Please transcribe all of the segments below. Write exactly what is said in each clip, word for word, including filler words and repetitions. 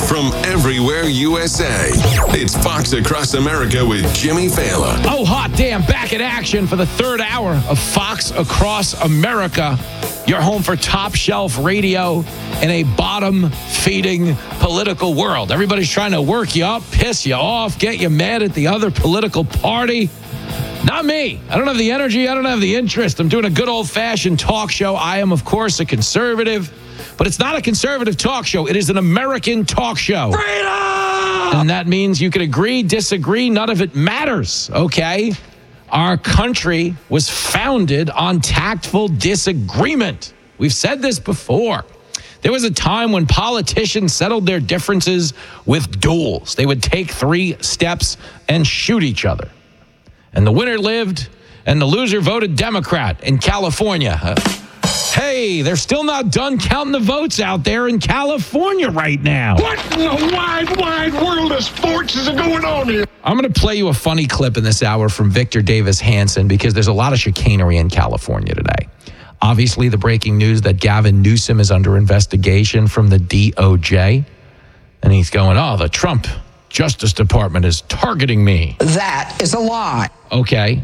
from everywhere U S A. It's Fox Across America with Jimmy Fallon. Oh, hot damn, back in action for the third hour of Fox Across America. Your home for top shelf radio in a bottom-feeding political world. Everybody's trying to work you up, piss you off, get you mad at the other political party. Not me. I don't have the energy. I don't have the interest. I'm doing a good old-fashioned talk show. I am, of course, a conservative. But it's not a conservative talk show. It is an American talk show. Freedom! And that means you can agree, disagree. None of it matters, okay? Our country was founded on tactful disagreement. We've said this before. There was a time when politicians settled their differences with duels. They would take three steps and shoot each other. And the winner lived, and the loser voted Democrat in California. Uh, Hey, they're still not done counting the votes out there in California right now. What in the wide, wide world of sports is going on here? I'm going to play you a funny clip in this hour from Victor Davis Hanson because there's a lot of chicanery in California today. Obviously, the breaking news that Gavin Newsom is under investigation from the D O J. And he's going, oh, the Trump Justice Department is targeting me. That is a lie. Okay.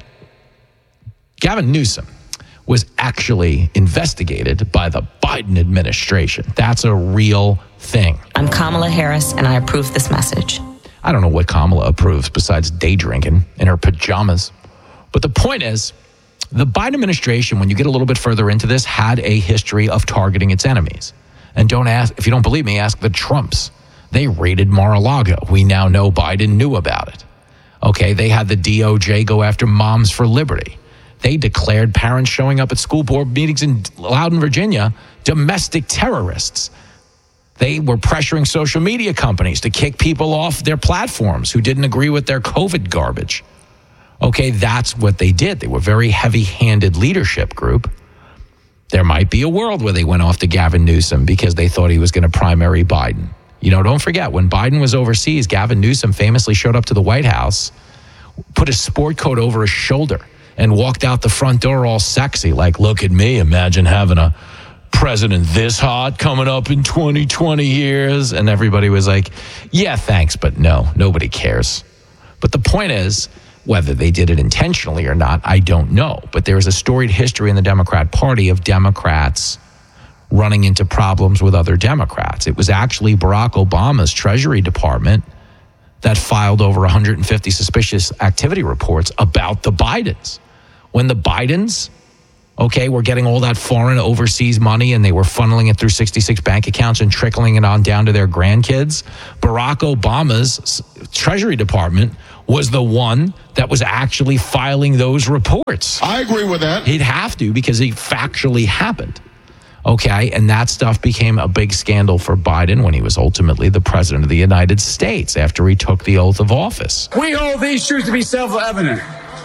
Gavin Newsom was actually investigated by the Biden administration. That's a real thing. I'm Kamala Harris, and I approve this message. I don't know what Kamala approves besides day drinking in her pajamas. But the point is, the Biden administration, when you get a little bit further into this, had a history of targeting its enemies. And don't ask, if you don't believe me, ask the Trumps. They raided Mar-a-Lago. We now know Biden knew about it. Okay, they had the D O J go after Moms for Liberty. They declared parents showing up at school board meetings in Loudoun, Virginia, domestic terrorists. They were pressuring social media companies to kick people off their platforms who didn't agree with their COVID garbage. Okay, that's what they did. They were a very heavy-handed leadership group. There might be a world where they went off to Gavin Newsom because they thought he was going to primary Biden. You know, don't forget, when Biden was overseas, Gavin Newsom famously showed up to the White House, put his sport coat over his shoulder, and walked out the front door all sexy, like, look at me, imagine having a president this hot coming up in twenty, twenty years. And everybody was like, yeah, thanks, but no, nobody cares. But the point is, whether they did it intentionally or not, I don't know. But there is a storied history in the Democrat Party of Democrats running into problems with other Democrats. It was actually Barack Obama's Treasury Department that filed over one hundred fifty suspicious activity reports about the Bidens. When the Bidens, okay, were getting all that foreign overseas money and they were funneling it through sixty-six bank accounts and trickling it on down to their grandkids, Barack Obama's Treasury Department was the one that was actually filing those reports. I agree with that. He'd have to because it factually happened. Okay, and that stuff became a big scandal for Biden when he was ultimately the president of the United States after he took the oath of office. We hold these truths to be self-evident.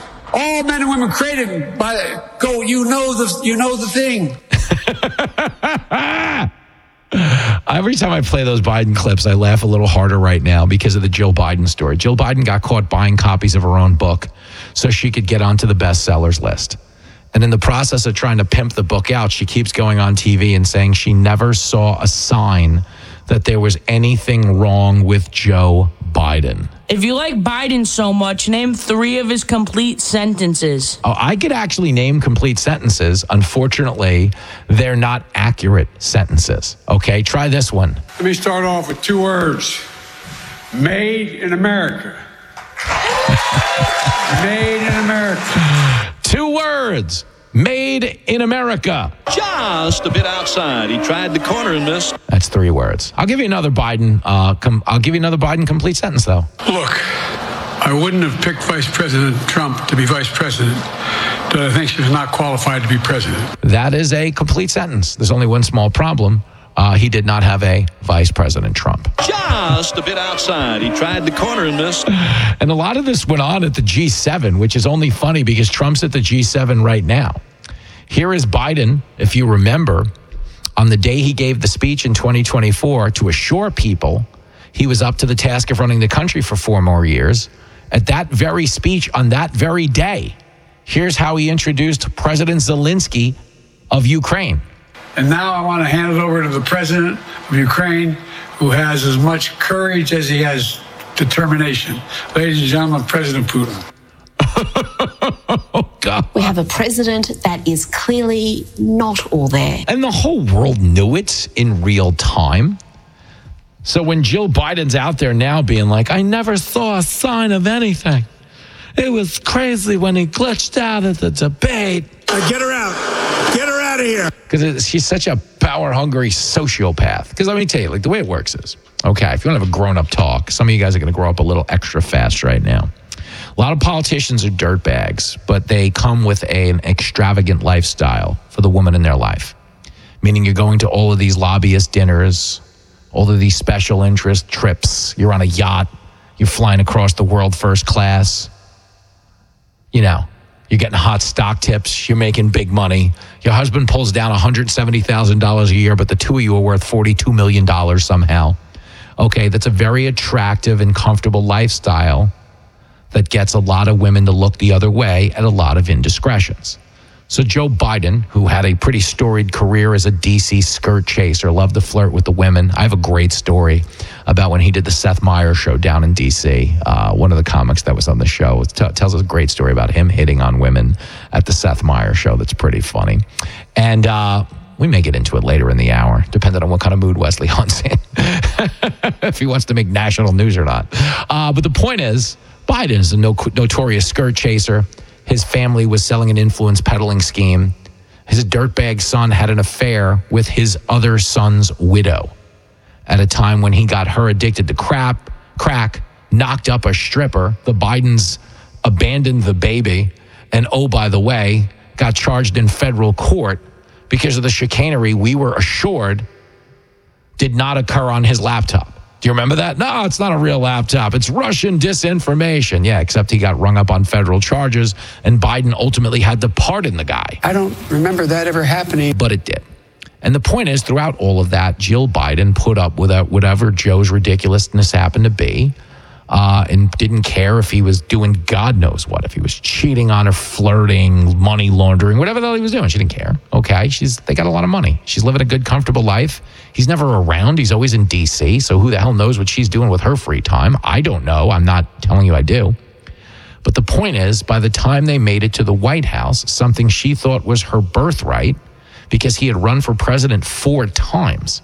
All men and women created by go. You know the you know the thing. Every time I play those Biden clips, I laugh a little harder right now because of the Jill Biden story. Jill Biden got caught buying copies of her own book so she could get onto the bestsellers list. And in the process of trying to pimp the book out, she keeps going on T V and saying she never saw a sign that there was anything wrong with Joe Biden. If you like Biden so much, name three of his complete sentences. Oh, I could actually name complete sentences. Unfortunately, they're not accurate sentences. Okay, try this one. Let me start off with two words. Made in America. Made in America. Two words. Made in America. Just a bit outside. He tried the corner and missed. That's three words. I'll give you another Biden. Uh, com- I'll give you another Biden complete sentence, though. Look, I wouldn't have picked Vice President Trump to be vice president, but I think she was not qualified to be president. That is a complete sentence. There's only one small problem. Uh, he did not have a Vice President Trump. Just a bit outside. He tried the corner and missed. And a lot of this went on at the G seven, which is only funny because Trump's at the G seven right now. Here is Biden, if you remember, on the day he gave the speech in twenty twenty-four to assure people he was up to the task of running the country for four more years. At that very speech on that very day, here's how he introduced President Zelensky of Ukraine. And now I want to hand it over to the president of Ukraine, who has as much courage as he has determination. Ladies and gentlemen, President Putin. Oh, God. We have a president that is clearly not all there. And the whole world knew it in real time. So when Jill Biden's out there now being like, I never saw a sign of anything. It was crazy when he glitched out at the debate. Uh, get her out. Get her out of here. Because she's such a power-hungry sociopath. Because let me tell you, like, the way it works is, okay, if you want to have a grown-up talk, some of you guys are going to grow up a little extra fast right now. A lot of politicians are dirtbags, but they come with a, an extravagant lifestyle for the woman in their life. Meaning you're going to all of these lobbyist dinners, all of these special interest trips. You're on a yacht. You're flying across the world first class. You know, you're getting hot stock tips. You're making big money. Your husband pulls down one hundred seventy thousand dollars a year, but the two of you are worth forty-two million dollars somehow. Okay, that's a very attractive and comfortable lifestyle that gets a lot of women to look the other way at a lot of indiscretions. So Joe Biden, who had a pretty storied career as a D C skirt chaser, loved to flirt with the women. I have a great story about when he did the Seth Meyers show down in D C. Uh, one of the comics that was on the show t- tells us a great story about him hitting on women at the Seth Meyers show. That's pretty funny. And uh, we may get into it later in the hour, depending on what kind of mood Wesley Hunt's in, if he wants to make national news or not. Uh, but the point is, Biden is a no- notorious skirt chaser. His family was selling an influence peddling scheme. His dirtbag son had an affair with his other son's widow at a time when he got her addicted to crap, crack, knocked up a stripper. The Bidens abandoned the baby. And oh, by the way, got charged in federal court because of the chicanery we were assured did not occur on his laptop. Do you remember that? No, it's not a real laptop. It's Russian disinformation. Yeah, except he got rung up on federal charges, and Biden ultimately had to pardon the guy. I don't remember that ever happening. But it did. And the point is, throughout all of that, Jill Biden put up with whatever Joe's ridiculousness happened to be, uh, and didn't care if he was doing God knows what, if he was cheating on her, flirting, money laundering, whatever the hell he was doing. She didn't care. Okay, she's they got a lot of money. She's living a good, comfortable life. He's never around. He's always in D C, so who the hell knows what she's doing with her free time? I don't know. I'm not telling you I do. But the point is, by the time they made it to the White House, something she thought was her birthright, because he had run for president four times.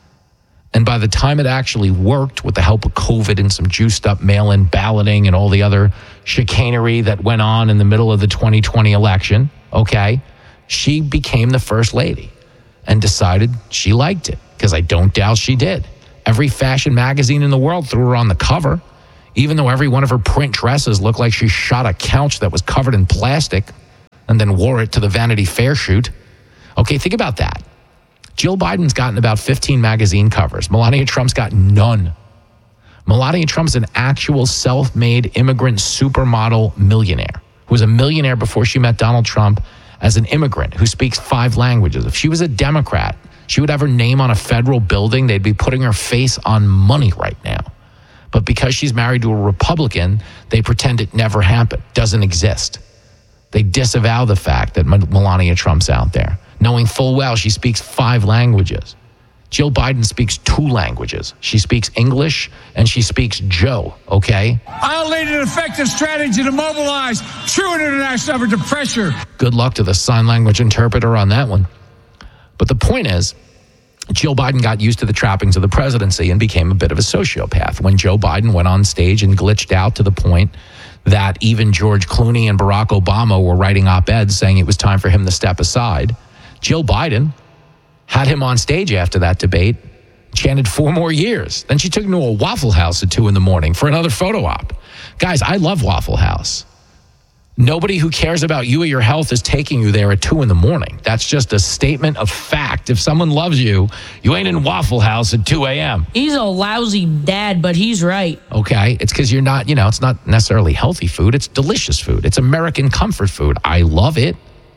And by the time it actually worked, with the help of COVID and some juiced up mail-in balloting and all the other chicanery that went on in the middle of the twenty twenty election, okay, she became the first lady and decided she liked it, because I don't doubt she did. Every fashion magazine in the world threw her on the cover, even though every one of her print dresses looked like she shot a couch that was covered in plastic and then wore it to the Vanity Fair shoot. Okay, think about that. Jill Biden's gotten about fifteen magazine covers. Melania Trump's got none. Melania Trump's an actual self-made immigrant supermodel millionaire who was a millionaire before she met Donald Trump as an immigrant who speaks five languages. If she was a Democrat, she would have her name on a federal building. They'd be putting her face on money right now. But because she's married to a Republican, they pretend it never happened, doesn't exist. They disavow the fact that Melania Trump's out there, knowing full well she speaks five languages. Jill Biden speaks two languages. She speaks English and she speaks Joe, okay? I'll lead an effective strategy to mobilize true international effort to pressure. Good luck to the sign language interpreter on that one. But the point is, Jill Biden got used to the trappings of the presidency and became a bit of a sociopath. When Joe Biden went on stage and glitched out to the point that even George Clooney and Barack Obama were writing op-eds saying it was time for him to step aside, Jill Biden had him on stage after that debate, chanted four more years. Then she took him to a Waffle House at two in the morning for another photo op. Guys, I love Waffle House. Nobody who cares about you or your health is taking you there at two in the morning. That's just a statement of fact. If someone loves you, you ain't in Waffle House at two a.m. He's a lousy dad, but he's right. Okay, it's because you're not, you know, it's not necessarily healthy food. It's delicious food. It's American comfort food. I love it.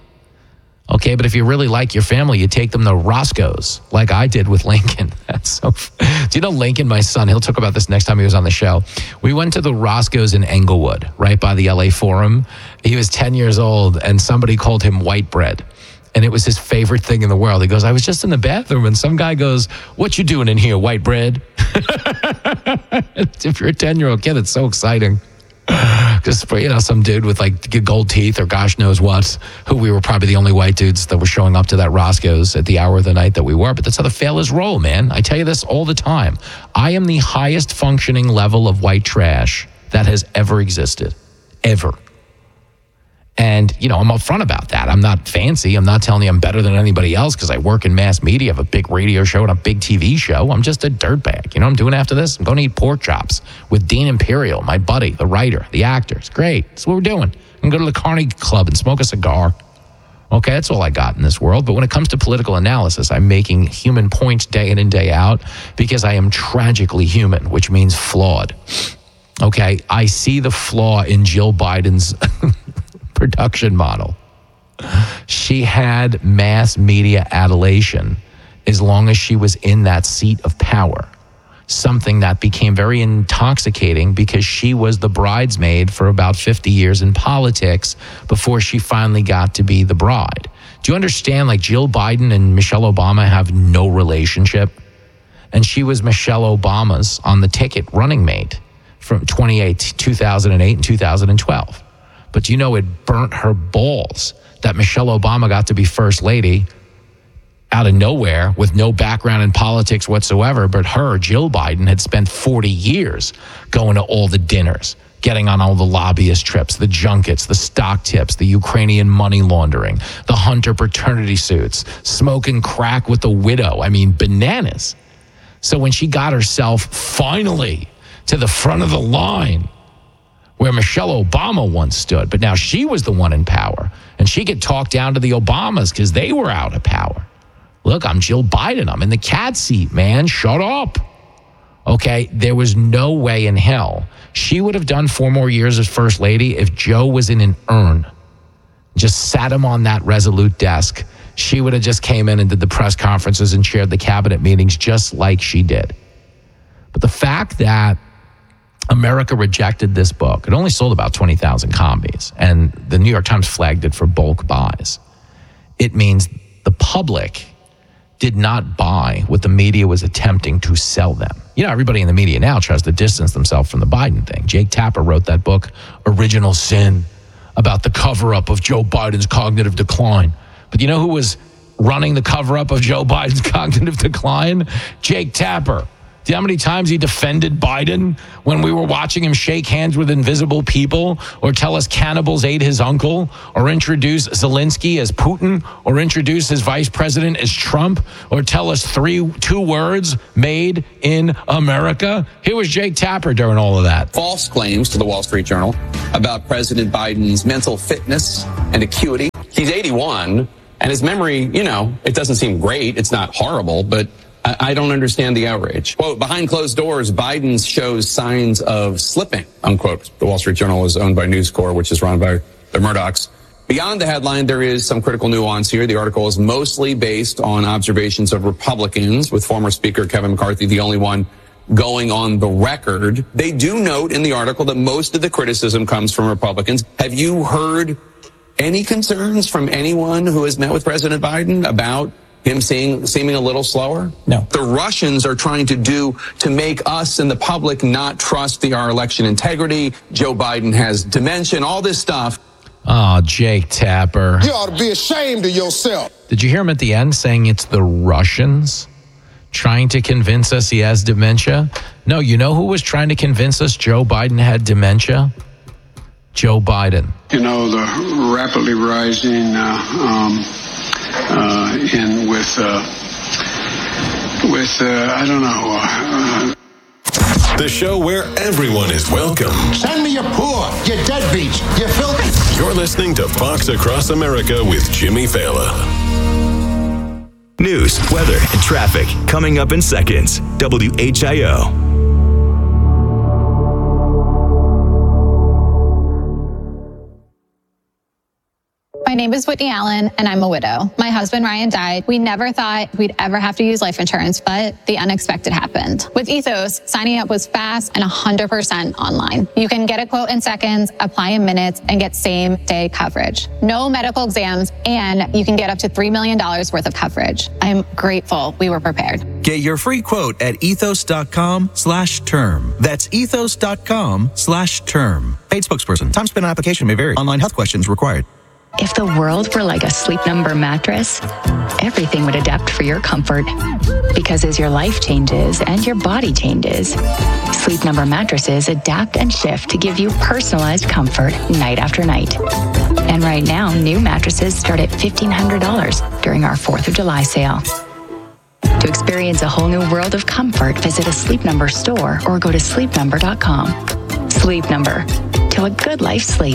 Okay, but if you really like your family, you take them to Roscoe's, like I did with Lincoln. That's so. Do you know Lincoln, my son? He'll talk about this next time he was on the show. We went to the Roscoe's in Englewood, right by the L A Forum. He was ten years old, and somebody called him white bread. And it was his favorite thing in the world. He goes, I was just in the bathroom and some guy goes, what you doing in here, white bread? If you're a ten-year-old kid, it's so exciting. Just, you know, some dude with like gold teeth or gosh knows what, who we were probably the only white dudes that were showing up to that Roscoe's at the hour of the night that we were. But that's how the failures roll, man. I tell you this all the time. I am the highest functioning level of white trash that has ever existed. Ever. And, you know, I'm upfront about that. I'm not fancy. I'm not telling you I'm better than anybody else because I work in mass media, have a big radio show and a big T V show. I'm just a dirtbag. You know what I'm doing after this? I'm going to eat pork chops with Dean Imperial, my buddy, the writer, the actor. It's great. That's what we're doing. I'm going to go to the Carnegie Club and smoke a cigar. Okay, that's all I got in this world. But when it comes to political analysis, I'm making human points day in and day out because I am tragically human, which means flawed. Okay, I see the flaw in Jill Biden's production model. She had mass media adulation as long as she was in that seat of power, something that became very intoxicating because she was the bridesmaid for about fifty years in politics before she finally got to be the bride. Do you understand, like, Jill Biden and Michelle Obama have no relationship? And she was Michelle Obama's on the ticket running mate from two thousand eight and two thousand twelve. But you know, it burnt her balls that Michelle Obama got to be first lady out of nowhere with no background in politics whatsoever. But her, Jill Biden, had spent forty years going to all the dinners, getting on all the lobbyist trips, the junkets, the stock tips, the Ukrainian money laundering, the Hunter paternity suits, smoking crack with the widow. I mean, bananas. So when she got herself finally to the front of the line, where Michelle Obama once stood, but now she was the one in power, and she could talk down to the Obamas because they were out of power. Look, I'm Jill Biden. I'm in the cat seat, man. Shut up. Okay, there was no way in hell she would have done four more years as first lady if Joe was in an urn, just sat him on that Resolute desk. She would have just came in and did the press conferences and chaired the cabinet meetings just like she did. But the fact that America rejected this book, it only sold about twenty thousand copies, and the New York Times flagged it for bulk buys. It means the public did not buy what the media was attempting to sell them. You know, everybody in the media now tries to distance themselves from the Biden thing. Jake Tapper wrote that book, Original Sin, about the cover-up of Joe Biden's cognitive decline. But you know who was running the cover-up of Joe Biden's cognitive decline? Jake Tapper. Do you know how many times he defended Biden when we were watching him shake hands with invisible people, or tell us cannibals ate his uncle, or introduce Zelensky as Putin, or introduce his vice president as Trump, or tell us three, two words, made in America? Here was Jake Tapper during all of that. False claims to the Wall Street Journal about President Biden's mental fitness and acuity. He's eighty-one, and his memory, you know, it doesn't seem great. It's not horrible, but I don't understand the outrage. Quote, behind closed doors, Biden shows signs of slipping, unquote. The Wall Street Journal is owned by News Corp, which is run by the Murdochs. Beyond the headline, there is some critical nuance here. The article is mostly based on observations of Republicans, with former Speaker Kevin McCarthy the only one going on the record. They do note in the article that most of the criticism comes from Republicans. Have you heard any concerns from anyone who has met with President Biden about him seeing, seeming a little slower? No. The Russians are trying to do to make us and the public not trust the, our election integrity. Joe Biden has dementia, all this stuff. Oh, Jake Tapper. You ought to be ashamed of yourself. Did you hear him at the end saying it's the Russians trying to convince us he has dementia? No, you know who was trying to convince us Joe Biden had dementia? Joe Biden. You know, the rapidly rising uh, um, uh, in with, uh, with uh, I don't know. Uh, The show where everyone is welcome. Send me your poor, your deadbeats, your filthy. You're listening to Fox Across America with Jimmy Fallon. News, weather, and traffic coming up in seconds. W H I O. My name is Whitney Allen, and I'm a widow. My husband, Ryan, died. We never thought we'd ever have to use life insurance, but the unexpected happened. With Ethos, signing up was fast and one hundred percent online. You can get a quote in seconds, apply in minutes, and get same-day coverage. No medical exams, and you can get up to three million dollars worth of coverage. I'm grateful we were prepared. Get your free quote at ethos.com slash term. That's ethos.com slash term. Paid spokesperson. Time spent on application may vary. Online health questions required. If the world were like a Sleep Number mattress, everything would adapt for your comfort. Because as your life changes and your body changes, Sleep Number mattresses adapt and shift to give you personalized comfort night after night. And right now, new mattresses start at fifteen hundred dollars during our fourth of July sale. To experience a whole new world of comfort, visit a Sleep Number store or go to sleep number dot com. Sleep Number. Till a good life sleep.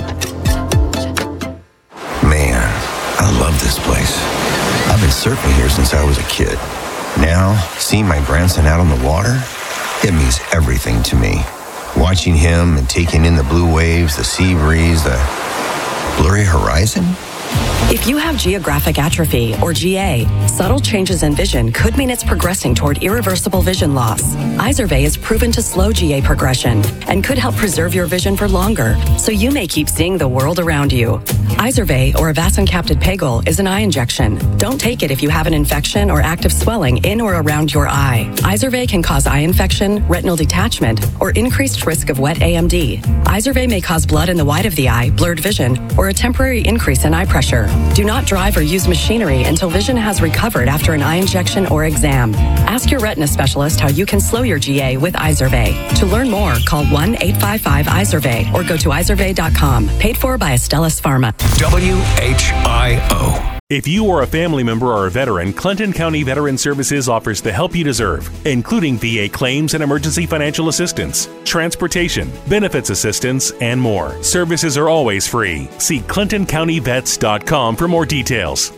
Man, I love this place. I've been surfing here since I was a kid. Now, seeing my grandson out on the water, it means everything to me. Watching him and taking in the blue waves, the sea breeze, the blurry horizon. If you have geographic atrophy, or G A, subtle changes in vision could mean it's progressing toward irreversible vision loss. Izervay is proven to slow G A progression and could help preserve your vision for longer, so you may keep seeing the world around you. Izervay, or avacincaptad pegol, is an eye injection. Don't take it if you have an infection or active swelling in or around your eye. Izervay can cause eye infection, retinal detachment, or increased risk of wet A M D. Izervay may cause blood in the white of the eye, blurred vision, or a temporary increase in eye pressure. Do not drive or use machinery until vision has recovered after an eye injection or exam. Ask your retina specialist how you can slow your G A with Izervay. To learn more, call one eight five five Izervay or go to izervay dot com. Paid for by Astellas Pharma. W H I O. If you are a family member or a veteran, Clinton County Veteran Services offers the help you deserve, including V A claims and emergency financial assistance, transportation, benefits assistance, and more. Services are always free. See clinton county vets dot com for more details.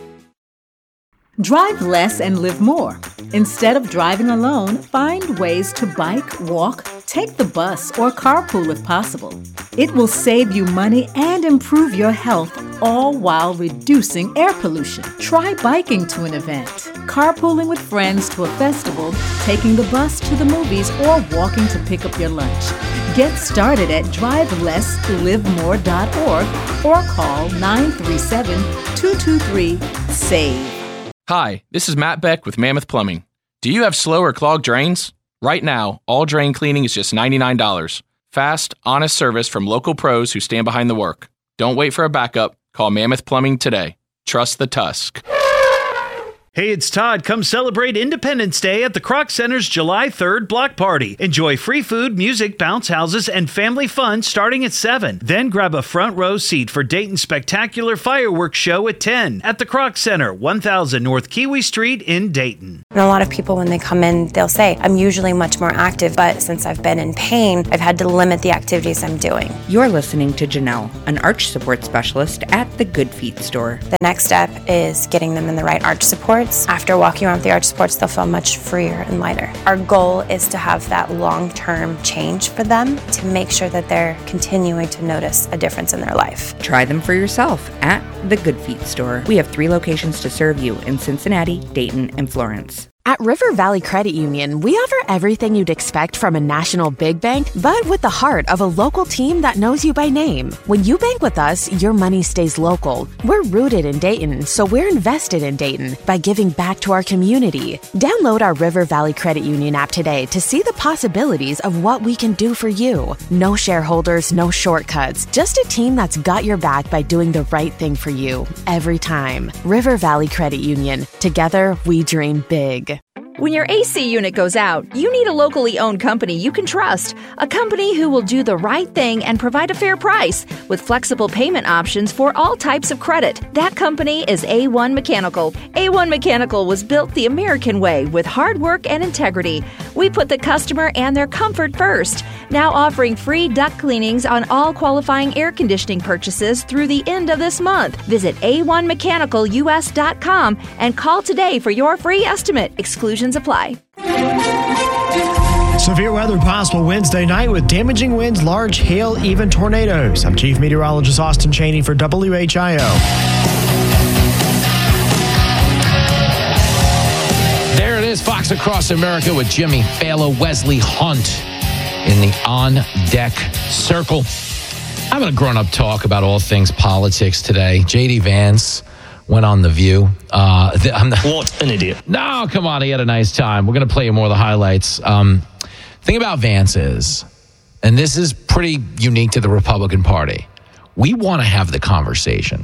Drive less and live more. Instead of driving alone, find ways to bike, walk, take the bus, or carpool if possible. It will save you money and improve your health, all while reducing air pollution. Try biking to an event, carpooling with friends to a festival, taking the bus to the movies, or walking to pick up your lunch. Get started at drive less live more dot org or call nine three seven, two two three, SAVE. Hi, this is Matt Beck with Mammoth Plumbing. Do you have slow or clogged drains? Right now, all drain cleaning is just ninety-nine dollars. Fast, honest service from local pros who stand behind the work. Don't wait for a backup. Call Mammoth Plumbing today. Trust the Tusk. Hey, it's Todd. Come celebrate Independence Day at the Kroc Center's July third block party. Enjoy free food, music, bounce houses, and family fun starting at seven. Then grab a front row seat for Dayton's spectacular fireworks show at ten at the Kroc Center, one thousand North Kiwi Street in Dayton. And a lot of people, when they come in, they'll say, I'm usually much more active, but since I've been in pain, I've had to limit the activities I'm doing. You're listening to Janelle, an arch support specialist at the Good Feet store. The next step is getting them in the right arch supports. After walking around with the arch supports, they'll feel much freer and lighter. Our goal is to have that long-term change for them to make sure that they're continuing to notice a difference in their life. Try them for yourself at the Good Feet store. We have three locations to serve you in Cincinnati, Dayton, and Florence. At River Valley Credit Union, we offer everything you'd expect from a national big bank, but with the heart of a local team that knows you by name. When you bank with us, your money stays local. We're rooted in Dayton, so we're invested in Dayton by giving back to our community. Download our River Valley Credit Union app today to see the possibilities of what we can do for you. No shareholders, no shortcuts, just a team that's got your back by doing the right thing for you every time. River Valley Credit Union. Together, we dream big. When your A C unit goes out, you need a locally owned company you can trust. A company who will do the right thing and provide a fair price with flexible payment options for all types of credit. That company is A one Mechanical. A one Mechanical was built the American way with hard work and integrity. We put the customer and their comfort first. Now offering free duct cleanings on all qualifying air conditioning purchases through the end of this month. Visit A one mechanical U S dot com and call today for your free estimate. Exclusions apply. Severe weather possible Wednesday night with damaging winds, large hail, even tornadoes. I'm Chief Meteorologist Austin Cheney for W H I O. Fox Across America with Jimmy Fallon, Wesley Hunt in the on-deck circle. Having a grown-up talk about all things politics today. J D Vance went on The View. Uh, the, I'm the, what an idiot. No, come on. He had a nice time. We're going to play you more of the highlights. Um, thing about Vance is, and this is pretty unique to the Republican Party, we want to have the conversation.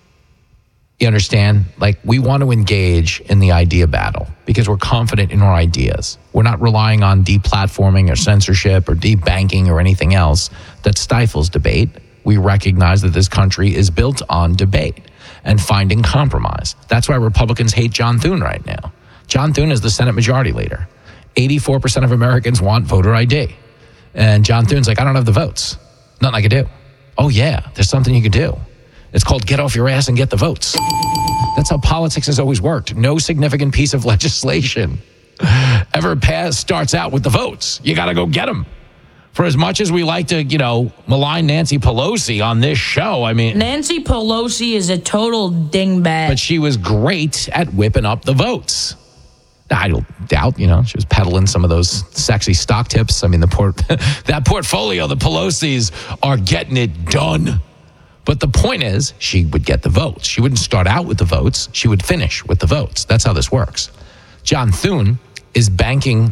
You understand? Like, we want to engage in the idea battle because we're confident in our ideas. We're not relying on deplatforming or censorship or debanking or anything else that stifles debate. We recognize that this country is built on debate and finding compromise. That's why Republicans hate John Thune right now. John Thune is the Senate Majority Leader. eighty-four percent of Americans want voter I D. And John Thune's like, I don't have the votes. Nothing I can do. Oh, yeah, there's something you can do. It's called get off your ass and get the votes. That's how politics has always worked. No significant piece of legislation ever passed starts out with the votes. You got to go get them. For as much as we like to, you know, malign Nancy Pelosi on this show, I mean... Nancy Pelosi is a total dingbat. But she was great at whipping up the votes. I don't doubt, you know, she was peddling some of those sexy stock tips. I mean, the port that portfolio, the Pelosi's are getting it done. But the point is, she would get the votes. She wouldn't start out with the votes. She would finish with the votes. That's how this works. John Thune is banking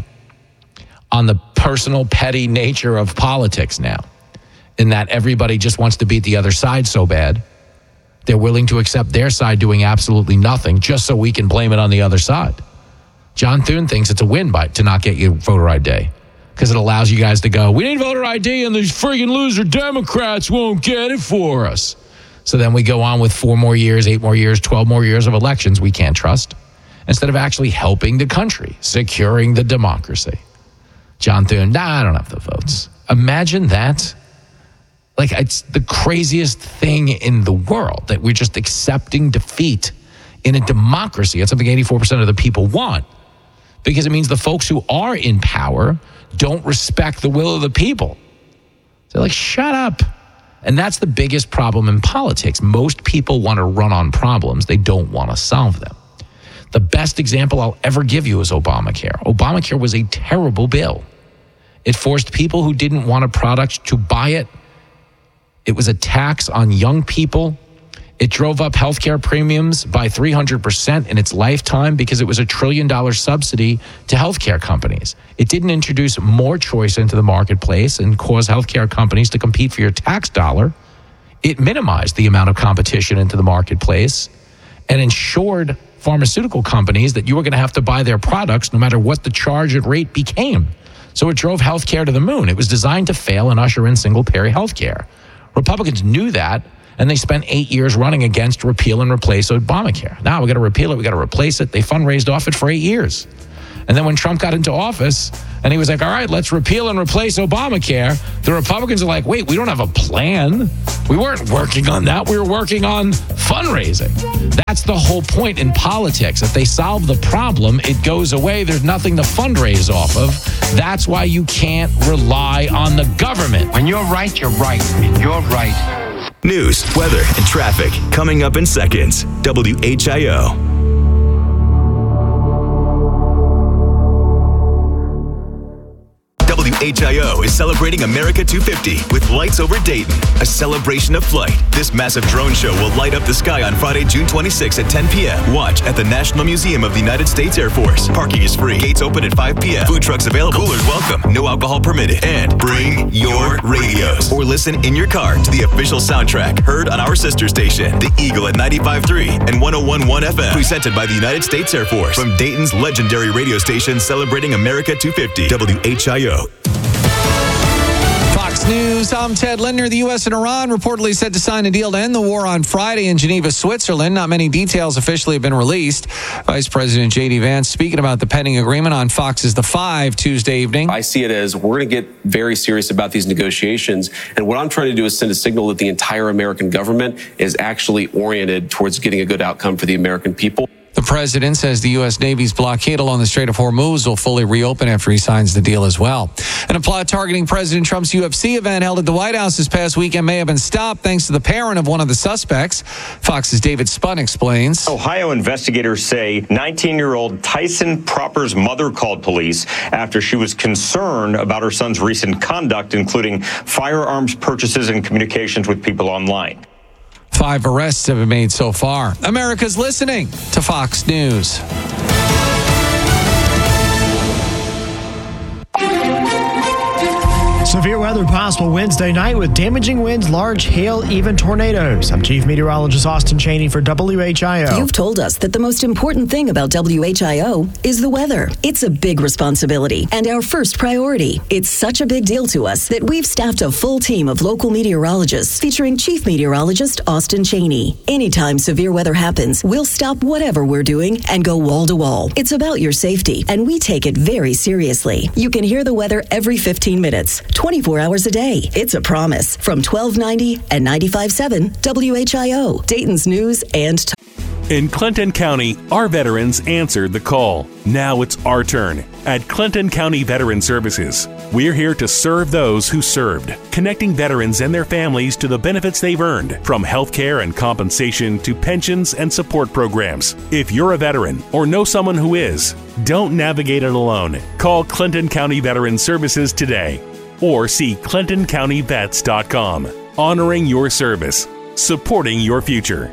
on the personal, petty nature of politics now, in that everybody just wants to beat the other side so bad, they're willing to accept their side doing absolutely nothing just so we can blame it on the other side. John Thune thinks it's a win by to not get you voter I D because it allows you guys to go, we need voter I D and these friggin' loser Democrats won't get it for us. So then we go on with four more years, eight more years, twelve more years of elections we can't trust instead of actually helping the country, securing the democracy. John Thune, nah, I don't have the votes. Imagine that. Like, it's the craziest thing in the world that we're just accepting defeat in a democracy. It's something eighty-four percent of the people want because it means the folks who are in power don't respect the will of the people. They're like, shut up. And that's the biggest problem in politics. Most people want to run on problems. They don't want to solve them. The best example I'll ever give you is Obamacare. Obamacare was a terrible bill. It forced people who didn't want a product to buy it. It was a tax on young people. It drove up healthcare premiums by three hundred percent in its lifetime because it was a trillion dollar subsidy to healthcare companies. It didn't introduce more choice into the marketplace and cause healthcare companies to compete for your tax dollar. It minimized the amount of competition into the marketplace and ensured pharmaceutical companies that you were going to have to buy their products no matter what the charge and rate became. So it drove healthcare to the moon. It was designed to fail and usher in single-payer healthcare. Republicans knew that, and they spent eight years running against repeal and replace Obamacare. Now we got to repeal it. We got to replace it. They fundraised off it for eight years. And then when Trump got into office and he was like, all right, let's repeal and replace Obamacare, the Republicans are like, wait, we don't have a plan. We weren't working on that. We were working on fundraising. That's the whole point in politics. If they solve the problem, it goes away. There's nothing to fundraise off of. That's why you can't rely on the government. When you're right, you're right. And you're right. News, weather, and traffic coming up in seconds. W H I O. W H I O is celebrating America two fifty with Lights Over Dayton, a celebration of flight. This massive drone show will light up the sky on Friday, June twenty-sixth at ten p.m. Watch at the National Museum of the United States Air Force. Parking is free. Gates open at five p.m. Food trucks available. Coolers welcome. No alcohol permitted. And bring your radios or listen in your car to the official soundtrack heard on our sister station, The Eagle at ninety-five point three and one oh one point one F M. Presented by the United States Air Force. From Dayton's legendary radio station celebrating America two fifty. W H I O. Fox News, I'm Ted Lindner. The U S and Iran reportedly set to sign a deal to end the war on Friday in Geneva, Switzerland. Not many details officially have been released. Vice President J D Vance speaking about the pending agreement on Fox's The Five Tuesday evening. I see it as we're going to get very serious about these negotiations. And what I'm trying to do is send a signal that the entire American government is actually oriented towards getting a good outcome for the American people. The president says the U S Navy's blockade along the Strait of Hormuz will fully reopen after he signs the deal as well. An plot targeting President Trump's U F C event held at the White House this past weekend may have been stopped thanks to the parent of one of the suspects. Fox's David Spun explains. Ohio investigators say nineteen-year-old Tyson Proper's mother called police after she was concerned about her son's recent conduct, including firearms purchases and communications with people online. Five arrests have been made so far. America's listening to Fox News. Severe weather possible Wednesday night with damaging winds, large hail, even tornadoes. I'm Chief Meteorologist Austin Chaney for W H I O. You've told us that the most important thing about W H I O is the weather. It's a big responsibility and our first priority. It's such a big deal to us that we've staffed a full team of local meteorologists featuring Chief Meteorologist Austin Chaney. Anytime severe weather happens, we'll stop whatever we're doing and go wall to wall. It's about your safety, and we take it very seriously. You can hear the weather every fifteen minutes. twenty-four hours a day. It's a promise. From twelve ninety and ninety-five point seven W H I O, Dayton's News and T- In Clinton County, our veterans answered the call. Now it's our turn. At Clinton County Veteran Services, we're here to serve those who served, connecting veterans and their families to the benefits they've earned, from health care and compensation to pensions and support programs. If you're a veteran or know someone who is, don't navigate it alone. Call Clinton County Veteran Services today or see clinton county vets dot com. Honoring your service, supporting your future.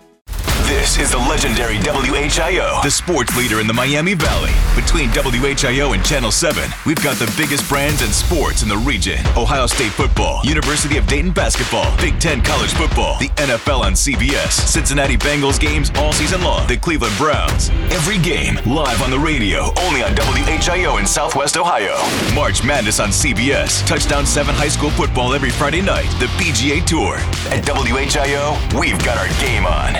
This is the legendary W H I O, the sports leader in the Miami Valley. Between W H I O and Channel seven, we've got the biggest brands and sports in the region. Ohio State football, University of Dayton basketball, Big Ten college football, the N F L on C B S, Cincinnati Bengals games all season long, the Cleveland Browns. Every game live on the radio, only on W H I O in Southwest Ohio. March Madness on C B S, Touchdown seven high school football every Friday night, the P G A Tour. At W H I O, we've got our game on.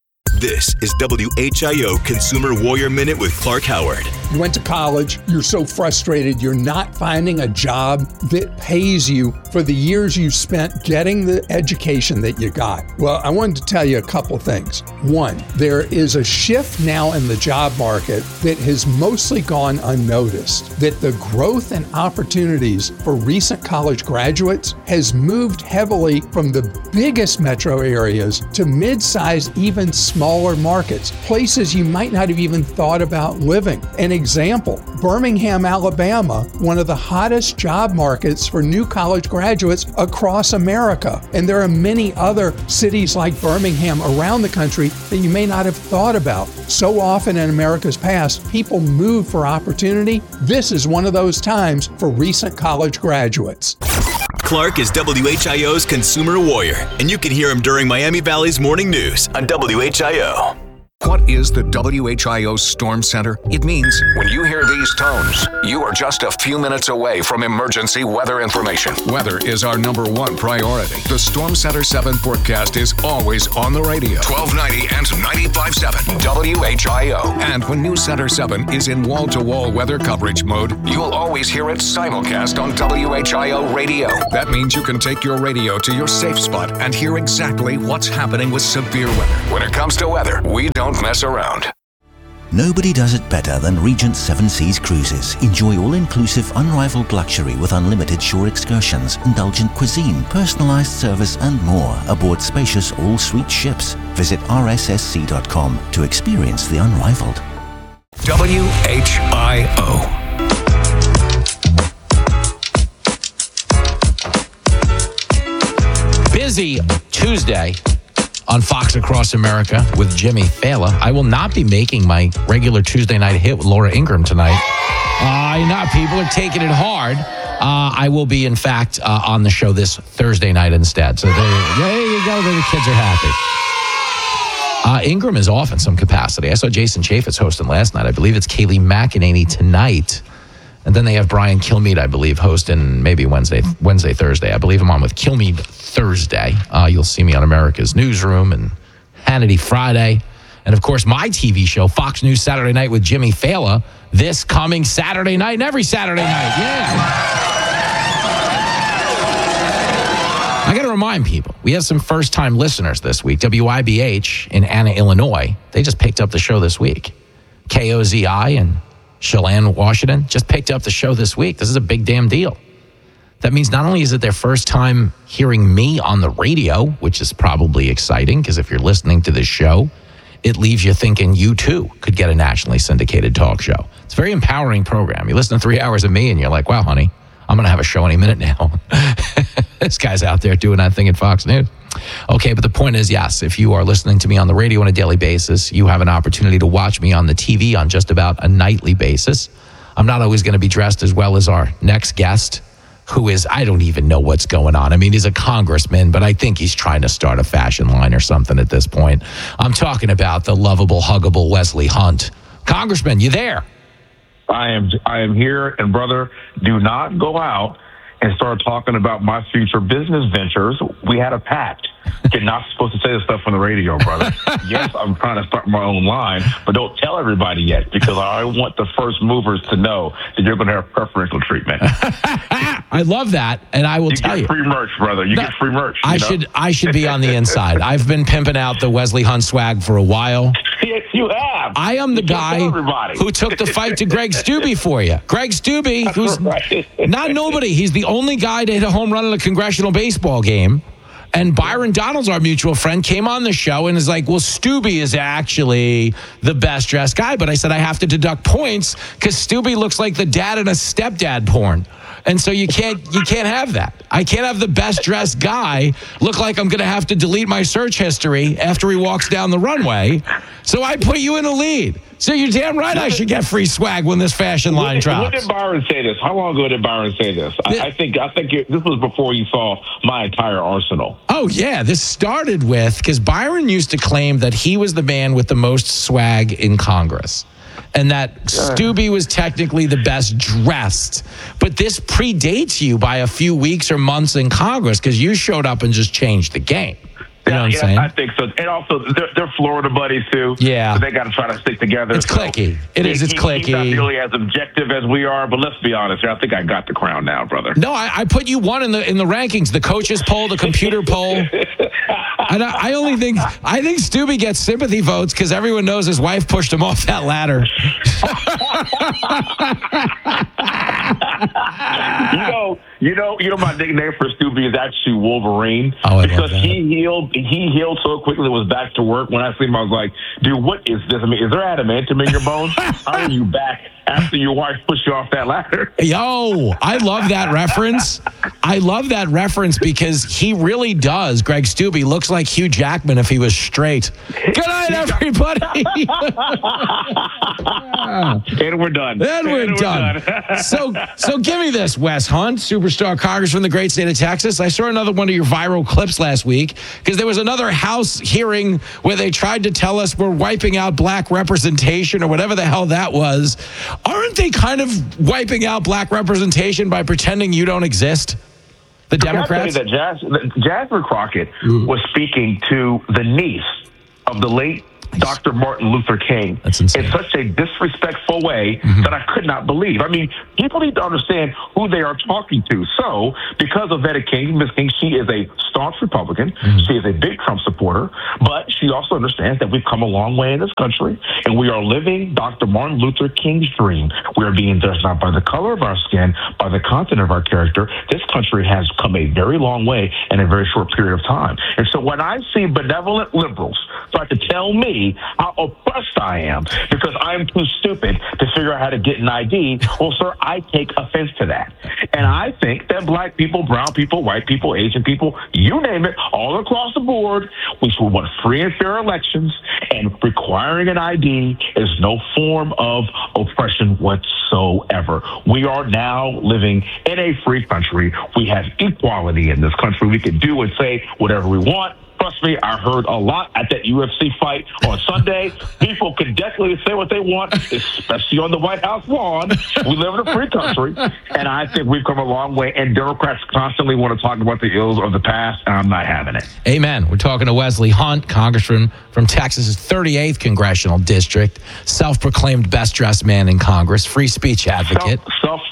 This is W H I O Consumer Warrior Minute with Clark Howard. You went to college, you're so frustrated, you're not finding a job that pays you for the years you spent getting the education that you got. Well, I wanted to tell you a couple things. One, there is a shift now in the job market that has mostly gone unnoticed, that the growth and opportunities for recent college graduates has moved heavily from the biggest metro areas to mid-sized, even smaller markets, places you might not have even thought about living. An example, Birmingham, Alabama, one of the hottest job markets for new college graduates across America. And there are many other cities like Birmingham around the country that you may not have thought about. So often in America's past, people move for opportunity. This is one of those times for recent college graduates. Clark is W H I O's Consumer Warrior, and you can hear him during Miami Valley's Morning News on W H I O. What is the W H I O Storm Center? It means when you hear these tones, you are just a few minutes away from emergency weather information. Weather is our number one priority. The Storm Center seven forecast is always on the radio. twelve ninety and ninety-five point seven W H I O. And when News Center seven is in wall-to-wall weather coverage mode, you'll always hear it simulcast on W H I O radio. That means you can take your radio to your safe spot and hear exactly what's happening with severe weather. When it comes to weather, we don't mess around. Nobody does it better than Regent Seven Seas Cruises. Enjoy all-inclusive, unrivaled luxury with unlimited shore excursions, indulgent cuisine, personalized service, and more aboard spacious all-suite ships. Visit R S S C dot com to experience the unrivaled. W H I O. Busy Tuesday on Fox Across America with Jimmy Fallon. I will not be making my regular Tuesday night hit with Laura Ingraham tonight. Uh, not people are taking it hard. Uh, I will be, in fact, uh, on the show this Thursday night instead. So there, there you go. The kids are happy. Uh, Ingram is off in some capacity. I saw Jason Chaffetz hosting last night. I believe it's Kaylee McEnany tonight. And then they have Brian Kilmeade, I believe, hosting maybe Wednesday, Wednesday, Thursday. I believe I'm on with Kilmeade Thursday. Uh, you'll see me on America's Newsroom and Hannity Friday. And, of course, my T V show, Fox News Saturday Night with Jimmy Fallon, this coming Saturday night and every Saturday night. Yeah. I got to remind people, we have some first-time listeners this week. W I B H in Anna, Illinois. They just picked up the show this week. K O Z I and Chelan, Washington, just picked up the show this week. This is a big damn deal. That means not only is it their first time hearing me on the radio, which is probably exciting because if you're listening to this show, it leaves you thinking you too could get a nationally syndicated talk show. It's a very empowering program. You listen to three hours of me and you're like, wow, honey, I'm going to have a show any minute now. This guy's out there doing that thing at Fox News. Okay, but the point is, yes, if you are listening to me on the radio on a daily basis, you have an opportunity to watch me on the T V on just about a nightly basis. I'm not always going to be dressed as well as our next guest, who is, I don't even know what's going on. I mean, he's a congressman, but I think he's trying to start a fashion line or something at this point. I'm talking about the lovable, huggable Wesley Hunt. Congressman, you there? I am I am here, and brother, do not go out and start talking about my future business ventures. We had a pact. You're not supposed to say this stuff on the radio, brother. Yes, I'm trying to start my own line, but don't tell everybody yet because I want the first movers to know that you're going to have preferential treatment. I love that, and I will you tell get you. free merch, brother. You no, get free merch. I know? should I should be on the inside. I've been pimping out the Wesley Hunt swag for a while. Yes, you have. I am the you guy who took the fight to Greg Steube for you. Greg Steube, who's right. not nobody. He's the only guy to hit a home run in a congressional baseball game. And Byron Donalds, our mutual friend, came on the show and is like, well, Steube is actually the best dressed guy. But I said I have to deduct points because Steube looks like the dad in a stepdad porn. And so you can't you can't have that. I can't have the best dressed guy look like I'm going to have to delete my search history after he walks down the runway. So I put you in the lead. So you're damn right I should get free swag when this fashion line when, drops. When did Byron say this? How long ago did Byron say this? I, I think I think it, this was before you saw my entire arsenal. Oh, yeah. This started with, because Byron used to claim that he was the man with the most swag in Congress. And that Steube was technically the best dressed. But this predates you by a few weeks or months in Congress because you showed up and just changed the game. You know what I'm yeah, saying? I think so. And also, they're, they're Florida buddies, too. Yeah. So they got to try to stick together. It's so clicky. It is. It's he, clicky. He's not nearly as objective as we are, but let's be honest. I think I got the crown now, brother. No, I, I put you one in the in the rankings, the coaches poll, the computer poll. And I, I only think, I think Steube gets sympathy votes because everyone knows his wife pushed him off that ladder. you know, you know, you know, my nickname for Steube is actually Wolverine oh, I because love that. he healed. He healed so quickly. Was back to work. When I see him, I was like, "Dude, what is this? I mean, is there adamantium in your bones? How are you back after your wife pushed you off that ladder?" Yo, I love that reference. I love that reference because he really does. Greg Steube looks like Hugh Jackman if he was straight. Good night, everybody. And we're done. And we're, and we're done. done. so, so give me this, Wes Hunt, superstar congressman from the great state of Texas. I saw another one of your viral clips last week because there was another House hearing where they tried to tell us we're wiping out black representation or whatever the hell that was. Aren't they kind of wiping out black representation by pretending you don't exist? The Democrats? That Jas- Jasmine Crockett Ooh. was speaking to the niece of the late Doctor Martin Luther King in such a disrespectful way mm-hmm. that I could not believe. I mean, people need to understand who they are talking to. So, because of Vetta King, Miz King, she is a staunch Republican. Mm-hmm. She is a big Trump supporter, but she also understands that we've come a long way in this country, and we are living Doctor Martin Luther King's dream. We are being judged not by the color of our skin, by the content of our character. This country has come a very long way in a very short period of time. And so when I see benevolent liberals start to tell me how oppressed I am because I'm too stupid to figure out how to get an I D. Well, sir, I take offense to that. And I think that black people, brown people, white people, Asian people, you name it, all across the board, we should want free and fair elections, and requiring an I D is no form of oppression whatsoever. We are now living in a free country. We have equality in this country. We can do and say whatever we want. Trust me, I heard a lot at that U F C fight on Sunday. People can definitely say what they want, especially on the White House lawn. We live in a free country, and I think we've come a long way, and Democrats constantly want to talk about the ills of the past, and I'm not having it. Amen. We're talking to Wesley Hunt, congressman from Texas's thirty-eighth congressional district, self-proclaimed best-dressed man in Congress, free speech advocate. Self, self,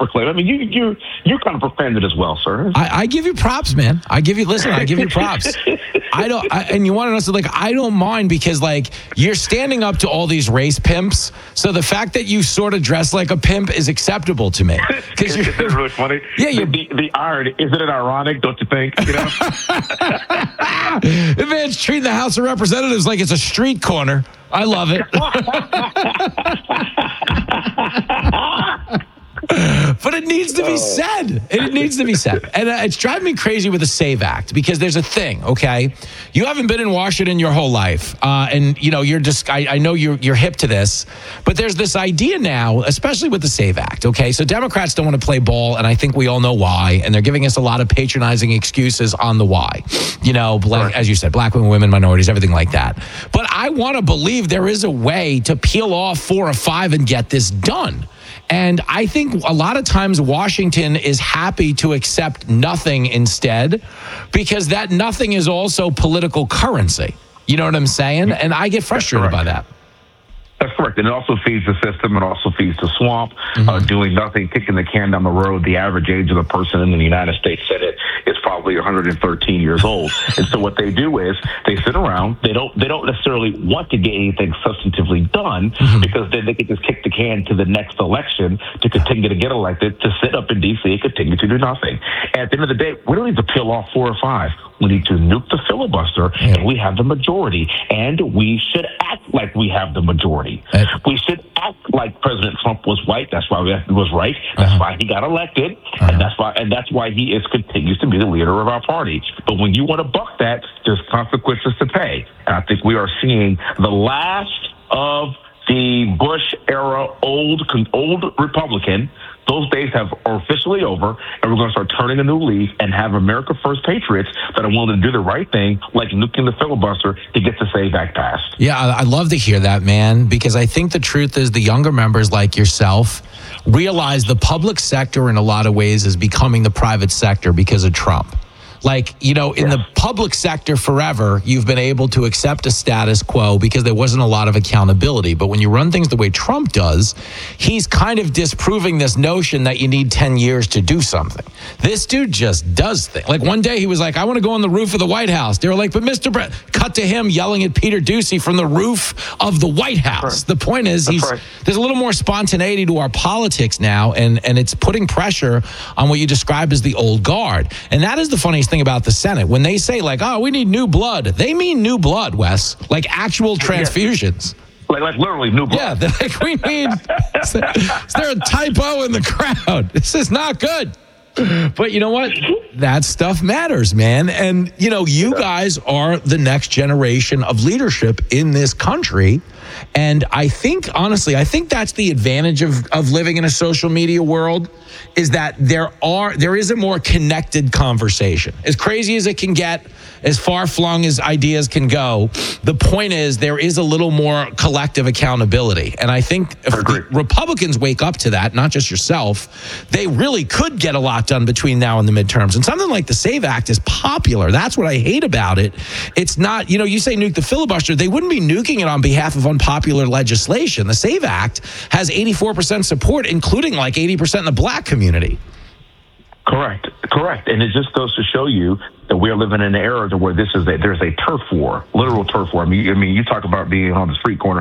proclaim. I mean, you you you kind of profaned it as well, sir. I, I give you props, man. I give you listen. I give you props. I don't. I, and you want to know something? Like, I don't mind because like you're standing up to all these race pimps. So the fact that you sort of dress like a pimp is acceptable to me. Is it really funny? Yeah, you. The, the irony isn't it ironic? Don't you think? You know, the man's treating the House of Representatives like it's a street corner. I love it. But it needs to be said. It needs to be said. And uh, it's driving me crazy with the SAVE Act because there's a thing, okay? You haven't been in Washington your whole life. Uh, and, you know, you're just, I, I know you're, you're hip to this. But there's this idea now, especially with the SAVE Act, okay? So Democrats don't want to play ball, and I think we all know why. And they're giving us a lot of patronizing excuses on the why. You know, black, as you said, black women, women, minorities, everything like that. But I want to believe there is a way to peel off four or five and get this done. And I think a lot of times Washington is happy to accept nothing instead because that nothing is also political currency. You know what I'm saying? And I get frustrated by that. That's correct. And it also feeds the system. It also feeds the swamp. Mm-hmm. Uh, doing nothing, kicking the can down the road. The average age of the person in the United States Senate is probably one hundred thirteen years old. And so what they do is they sit around. They don't. They don't necessarily want to get anything substantively done mm-hmm. because then they can just kick the can to the next election to continue to get elected, to sit up in D C and continue to do nothing. And at the end of the day, we don't need to peel off four or five. We need to nuke the filibuster, yeah. and we have the majority. And we should act like we have the majority. Uh, we should act like President Trump was white. That's why he was right. That's uh-huh. why he got elected, uh-huh. and that's why and that's why he is continues to be the leader of our party. But when you want to buck that, there's consequences to pay. And I think we are seeing the last of the Bush era old old Republican. Those days have are officially over, and we're going to start turning a new leaf and have America First patriots that are willing to do the right thing, like nuking the filibuster to get the SAVE Act passed. Yeah, I love to hear that, man, because I think the truth is the younger members like yourself realize the public sector in a lot of ways is becoming the private sector because of Trump. Like, you know, in yeah. the public sector forever, you've been able to accept a status quo because there wasn't a lot of accountability. But when you run things the way Trump does, he's kind of disproving this notion that you need ten years to do something. This dude just does things. Like one day he was like, I want to go on the roof of the White House. They were like, but Mister Brett, cut to him yelling at Peter Doocy from the roof of the White House. Right. The point is, he's right. there's a little more spontaneity to our politics now, and, and it's putting pressure on what you described as the old guard. And that is the funniest thing about the Senate. When they say like, oh, we need new blood, they mean new blood, Wes, like actual transfusions. Like, like literally new blood. Yeah, they're like, we need, is there, is there a typo in the crowd? This is not good. But you know what? That stuff matters, man. And, you know, you guys are the next generation of leadership in this country. And I think, honestly, I think that's the advantage of, of living in a social media world, is that there are there is a more connected conversation. As crazy as it can get, as far-flung as ideas can go, the point is there is a little more collective accountability. And I think if the Republicans wake up to that, not just yourself, they really could get a lot done between now and the midterms. And something like the SAVE Act is popular. That's what I hate about it. It's not, you know, you say nuke the filibuster, they wouldn't be nuking it on behalf of unpopular legislation. The SAVE Act has eighty-four percent support, including like eighty percent in the black community. Correct, correct. And it just goes to show you that we're living in an era where this is a, there's a turf war, literal turf war. I mean, I mean, you talk about being on the street corner.